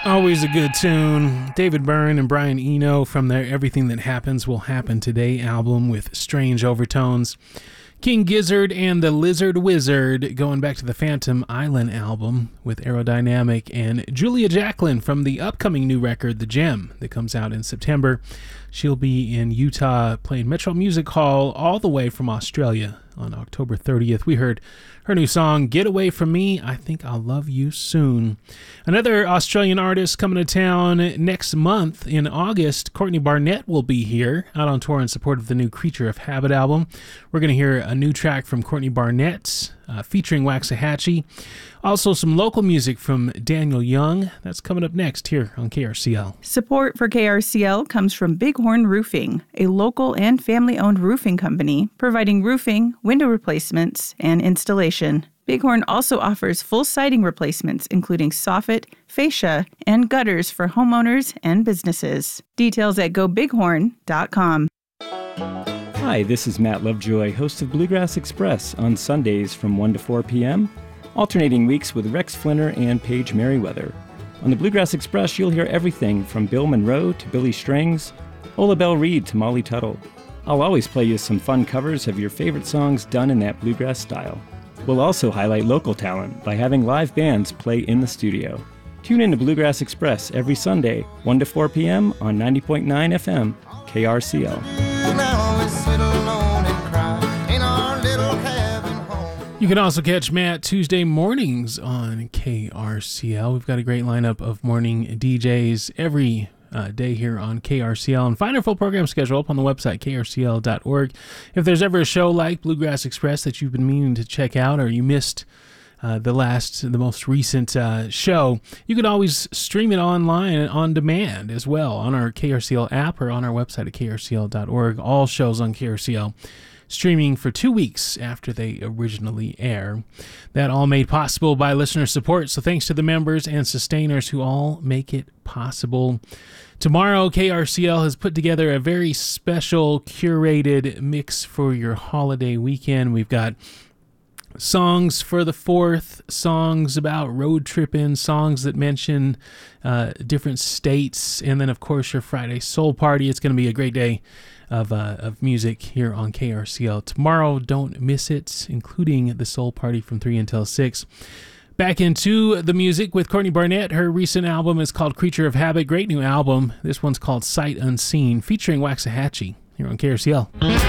Always a good tune. David Byrne and Brian Eno from their Everything That Happens Will Happen Today album with strange overtones. King Gizzard and the Lizard Wizard going back to the Phantom Island album with Aerodynamic, and Julia Jacklin from the upcoming new record, The Gem, that comes out in September. She'll be in Utah playing Metro Music Hall all the way from Australia on October 30th. We heard her new song, Get Away From Me, I Think I'll Love You Soon. Another Australian artist coming to town next month in August, Courtney Barnett will be here, out on tour in support of the new Creature of Habit album. We're going to hear a new track from Courtney Barnett featuring Waxahachie. Also some local music from Daniel Young. That's coming up next here on KRCL. Support for KRCL comes from Bighorn Roofing, a local and family-owned roofing company providing roofing, window replacements, and installation. Bighorn also offers full siding replacements, including soffit, fascia, and gutters for homeowners and businesses. Details at gobighorn.com. Hi, this is Matt Lovejoy, host of Bluegrass Express on Sundays from 1 to 4 p.m., alternating weeks with Rex Flinner and Paige Merriweather. On the Bluegrass Express, you'll hear everything from Bill Monroe to Billy Strings, Ola Belle Reed to Molly Tuttle. I'll always play you some fun covers of your favorite songs done in that bluegrass style. We'll also highlight local talent by having live bands play in the studio. Tune in to Bluegrass Express every Sunday, 1 to 4 p.m. on 90.9 FM, KRCL. You can also catch Matt Tuesday mornings on KRCL. We've got a great lineup of morning DJs every day here on KRCL. And find our full program schedule up on the website, krcl.org. If there's ever a show like Bluegrass Express that you've been meaning to check out, or you missed the most recent show, you can always stream it online and on demand as well on our KRCL app or on our website at krcl.org. All shows on KRCL streaming for 2 weeks after they originally air. That all made possible by listener support, so thanks to the members and sustainers who all make it possible. Tomorrow, KRCL has put together a very special curated mix for your holiday weekend. We've got songs for the 4th, songs about road tripping, songs that mention different states, and then, of course, your Friday Soul Party. It's going to be a great day of music here on KRCL tomorrow. Don't miss it, including the Soul Party from 3 until 6. Back into the music with Courtney Barnett. Her recent album is called Creature of Habit. Great new album. This one's called Sight Unseen, featuring Waxahachie here on KRCL.